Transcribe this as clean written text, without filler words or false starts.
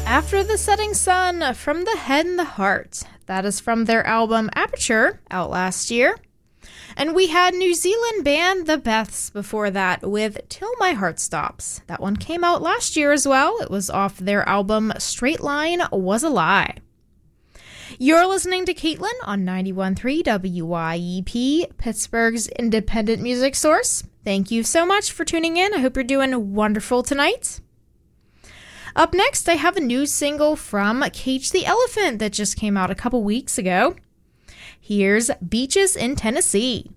After the Setting Sun from The Head and the Heart. That is from their album Aperture, out last year. And we had New Zealand band The Beths before that with Till My Heart Stops. That one came out last year as well. It was off their album Straight Line Was a Lie. You're listening to Caitlin on 91.3 WYEP, Pittsburgh's independent music source. Thank you so much for tuning in. I hope you're doing wonderful tonight. Up next, I have a new single from Cage the Elephant that just came out a couple weeks ago. Here's Beaches in Tennessee.